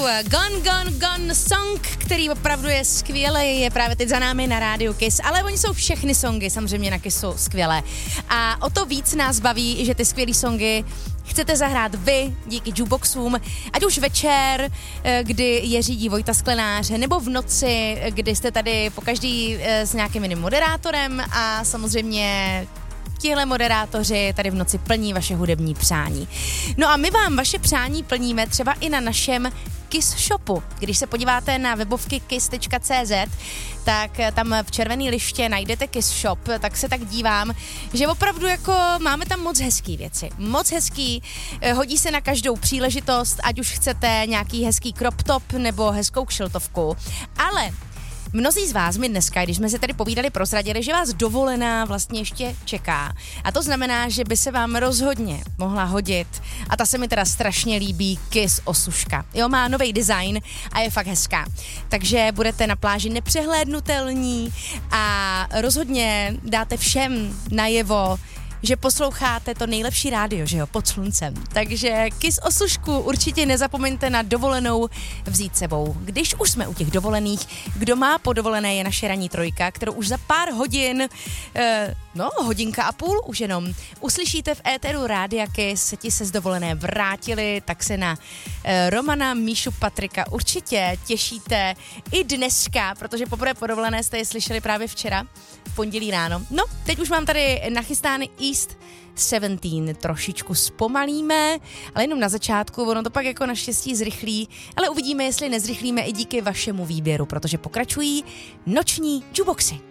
Gone, Gone, Gone song, který opravdu je skvělý, je právě teď za námi na rádiu Kiss, ale oni jsou všechny songy samozřejmě na Kissu skvělé. A o to víc nás baví, že ty skvělý songy chcete zahrát vy díky jukeboxům, ať už večer, kdy je řídí Vojta Sklenáře, nebo v noci, kdy jste tady pokaždý s nějakým jiným moderátorem a samozřejmě tihle moderátoři tady v noci plní vaše hudební přání. No a my vám vaše přání plníme třeba i na našem Kiss Shopu. Když se podíváte na webovky kiss.cz, tak tam v červený liště najdete Kiss Shop, tak se tak dívám, že opravdu jako máme tam moc hezký věci. Moc hezký, hodí se na každou příležitost, ať už chcete nějaký hezký crop top nebo hezkou kšiltovku. Ale mnozí z vás mi dneska, když jsme se tady povídali, prozradili, že vás dovolená vlastně ještě čeká. A to znamená, že by se vám rozhodně mohla hodit. A ta se mi teda strašně líbí, Kiss osuška. Jo, má nový design a je fakt hezká. Takže budete na pláži nepřehlédnutelní a rozhodně dáte všem najevo, že posloucháte to nejlepší rádio, že jo, pod sluncem. Takže Kiss osušku určitě nezapomeňte na dovolenou vzít sebou. Když už jsme u těch dovolených, kdo má podovolené, je naše ranní trojka, kterou už za pár hodin, hodinka a půl už jenom, uslyšíte v éteru Rádia Kiss, ti se z dovolené vrátili, tak se na Romana, Míšu, Patrika určitě těšíte i dneska, protože poprvé podovolené jste je slyšeli právě včera, v pondělí ráno. No, teď už mám tady nachystány East 17, trošičku zpomalíme, ale jenom na začátku, ono to pak jako naštěstí zrychlí, ale uvidíme, jestli nezrychlíme i díky vašemu výběru, protože pokračují noční jukeboxy.